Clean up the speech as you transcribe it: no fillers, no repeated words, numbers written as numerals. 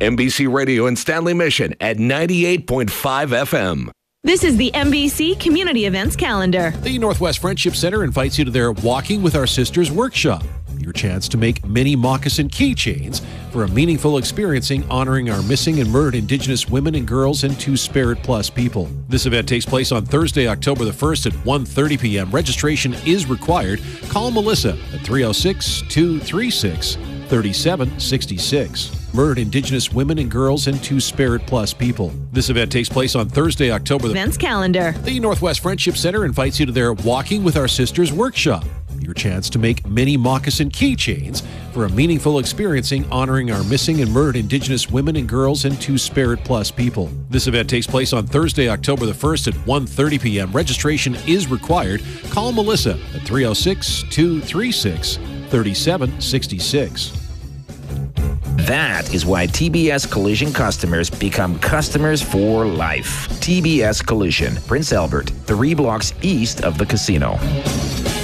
NBC Radio in Stanley Mission at 98.5 FM. This is the NBC Community Events Calendar. The Northwest Friendship Center invites you to their Walking with Our Sisters workshop. Your chance to make mini moccasin keychains for a meaningful experiencing honoring our missing and murdered Indigenous women and girls and Two-Spirit Plus people. This event takes place on Thursday, October the 1st at 1:30 p.m. Registration is required. Call Melissa at 306-236-3766. Murdered Indigenous women and girls and Two-Spirit Plus people. This event takes place on Thursday, October the Events Calendar. The Northwest Friendship Center invites you to their Walking with Our Sisters workshop. Your chance to make mini moccasin keychains for a meaningful experiencing honoring our missing and murdered Indigenous women and girls and Two-Spirit Plus people. This event takes place on Thursday, October the 1st at 1:30 p.m. Registration is required. Call Melissa at 306-236-3766. That is why TBS Collision customers become customers for life. TBS Collision, Prince Albert, 3 blocks east of the casino.